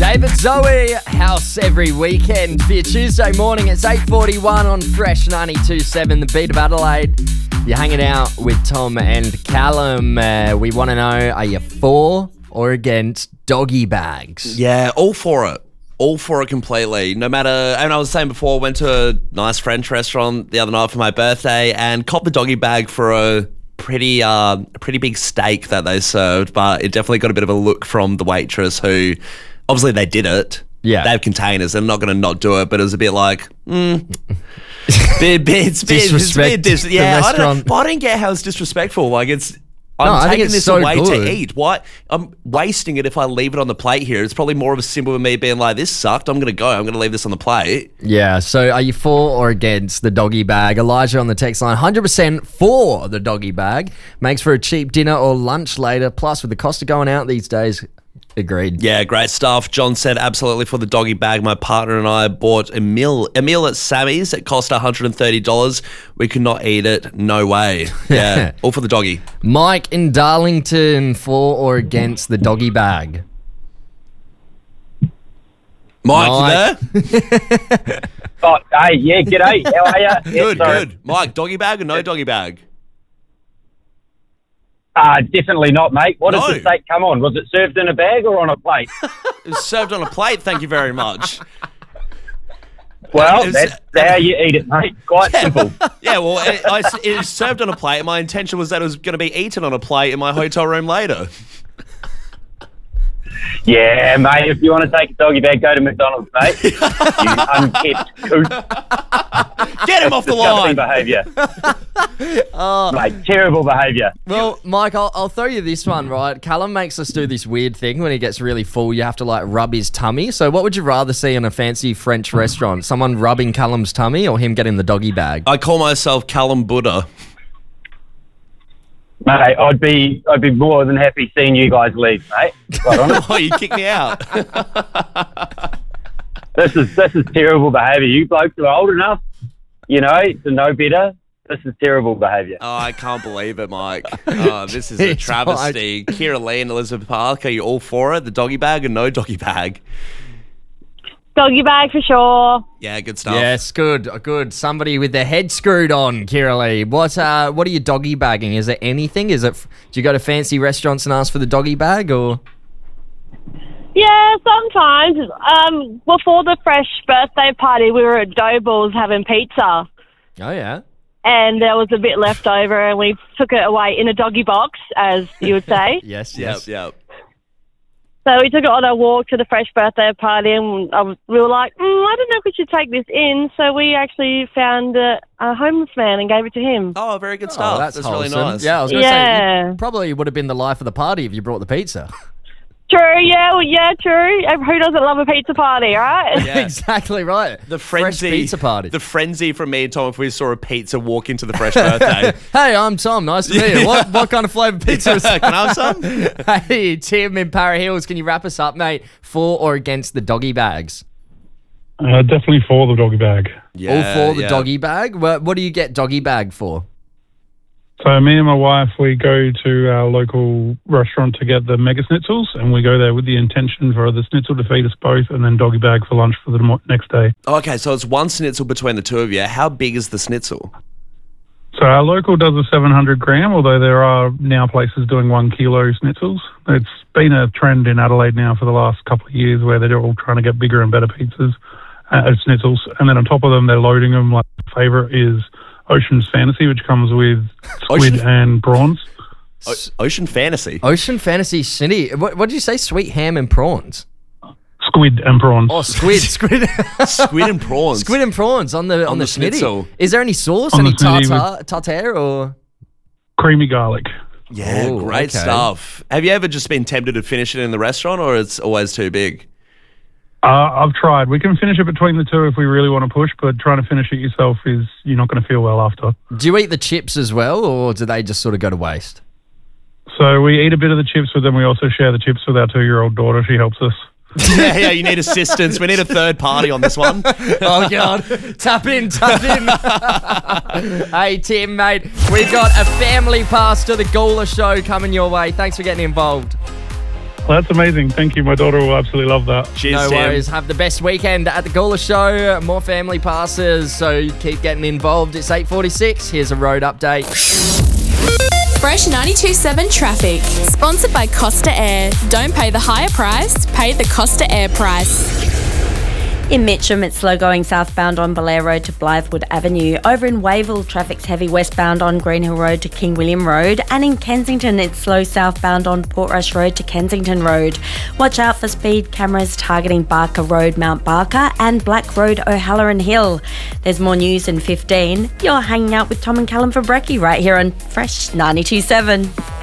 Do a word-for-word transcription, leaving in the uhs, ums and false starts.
David Zoe, house every weekend for your Tuesday morning. It's eight forty-one on Fresh ninety-two point seven, the beat of Adelaide. You're hanging out with Tom and Callum. Uh, we want to know, are you for or against doggy bags? Yeah, all for it. All for it completely. No matter, and I was saying before, I went to a nice French restaurant the other night for my birthday and copped the doggy bag for a pretty uh, pretty big steak that they served, but it definitely got a bit of a look from the waitress who, obviously they did it. Yeah. They have containers. They're not going to not do it, but it was a bit like, mm. bit, bit, it's bit, Disrespect it's a bit dis- the yeah, I restaurant. don't, but I don't get how it's disrespectful. Like, it's, I'm No, I think taking it's this so away good. to eat. Why? I'm wasting it if I leave it on the plate here. It's probably more of a symbol of me being like, this sucked. I'm going to go. I'm going to leave this on the plate. Yeah, so are you for or against the doggy bag? Elijah on the text line, one hundred percent for the doggy bag. Makes for a cheap dinner or lunch later. Plus, with the cost of going out these days, agreed. Yeah, great stuff. John said absolutely for the doggy bag. My partner and I bought a meal, a meal at Sammy's. It cost one hundred thirty dollars. We could not eat it. No way. Yeah, all for the doggy. Mike in Darlington, for or against the doggy bag? Mike, Mike. you there? Oh, hey, yeah, g'day. How are you? Good, good. Mike, doggy bag or no doggy bag? Uh, definitely not, mate. What No. does the steak come on? Was it served in a bag or on a plate? It was served on a plate. Thank you very much. Well, It was- that's how you eat it, mate. Quite simple. Yeah, well, it, I, it was served on a plate. My intention was that it was going to be eaten on a plate in my hotel room later. Yeah, mate, if you want to take a doggy bag, go to McDonald's, mate. You unkept coot. Get him off the Disgusting line. behaviour. Oh. Mate, terrible behaviour. Well, Mike, I'll, I'll throw you this one, right? Callum makes us do this weird thing when he gets really full. You have to, like, rub his tummy. So what would you rather see in a fancy French restaurant? Someone rubbing Callum's tummy or him getting the doggy bag? I call myself Callum Buddha. Mate, I'd be I'd be more than happy seeing you guys leave, mate. Quite honest. Oh, you kicked me out. This is this is terrible behaviour. You blokes are old enough, you know, to know better. This is terrible behaviour. Oh, I can't believe it, Mike. Oh, this is a Jeez, travesty. Kira Lee and Elizabeth Park, are you all for it? The doggy bag or no doggy bag? Doggy bag for sure. Yeah, good stuff. Yes, good, good. Somebody with their head screwed on, Kira Lee. What, uh, what are you doggy bagging? Is there anything? Is it? Do you go to fancy restaurants and ask for the doggy bag, or? Yeah, sometimes. Um, before the fresh birthday party, we were at Dough Balls having pizza, Oh yeah. and there was a bit left over, and we took it away in a doggy box, as you would say. Yes, Yep, yes. yep. So we took it on a walk to the fresh birthday party, and I was, we were like, mm, I don't know if we should take this in. So we actually found a, a homeless man and gave it to him. Oh, very good stuff. Oh, that's, that's really wholesome. nice. Yeah, I was going to say, Yeah. you probably would have been the life of the party if you brought the pizza. True, yeah, well, yeah, true. Who doesn't love a pizza party, right? Yeah. Exactly right. The Fresh frenzy, pizza party. The frenzy from me and Tom if we saw a pizza walk into the fresh birthday. Hey, I'm Tom. Nice to meet you. What, what kind of flavour pizza is Can I have some? Hey, Tim in Para Hills, can you wrap us up, mate? For or against the doggy bags? Uh, definitely for the doggy bag. Yeah, All for the yeah. doggy bag? What, what do you get doggy bag for? So me and my wife, we go to our local restaurant to get the mega schnitzels, and we go there with the intention for the schnitzel to feed us both, and then doggy bag for lunch for the mo- next day. Okay, so it's one schnitzel between the two of you. How big is the schnitzel? So our local does a seven hundred gram, although there are now places doing one kilo schnitzels. It's been a trend in Adelaide now for the last couple of years where they're all trying to get bigger and better pizzas, uh, schnitzels. And then on top of them, they're loading them. Like my favourite is Ocean's Fantasy, which comes with squid Ocean- and prawns. O- Ocean Fantasy. Ocean Fantasy City. What, what did you say? Sweet ham and prawns? Squid and prawns. Oh, squid. Squid. Squid and prawns. Squid and prawns on the on, On the, the schnitty. schnitzel. Is there any sauce? On Any the schnitty tartar, tartare or? Creamy garlic. Yeah, Oh, great okay. stuff. Have you ever just been tempted to finish it in the restaurant, or it's always too big? Uh, I've tried. We can finish it between the two if we really want to push, but trying to finish it yourself is you're not going to feel well after. Do you eat the chips as well, or do they just sort of go to waste? So we eat a bit of the chips, but then we also share the chips with our two-year-old daughter. She helps us. yeah, yeah, you need assistance. We need a third party on this one. Oh, God. Tap in, tap in. Hey, Tim, mate. We've got a family pass to the Gawler show coming your way. Thanks for getting involved. Well, that's amazing. Thank you. My daughter will absolutely love that. Cheers, No Tim. worries. Have the best weekend at the Gawler Show. More family passes, so keep getting involved. It's eight forty-six. Here's a road update. Fresh ninety-two point seven traffic. Sponsored by Costa Air. Don't pay the higher price, pay the Costa Air price. In Mitcham, it's slow going southbound on Belair Road to Blythewood Avenue. Over in Wavell, traffic's heavy westbound on Greenhill Road to King William Road. And in Kensington, it's slow southbound on Portrush Road to Kensington Road. Watch out for speed cameras targeting Barker Road, Mount Barker, and Black Road, O'Halloran Hill. There's more news in fifteen. You're hanging out with Tom and Callum for brekkie right here on Fresh ninety-two point seven.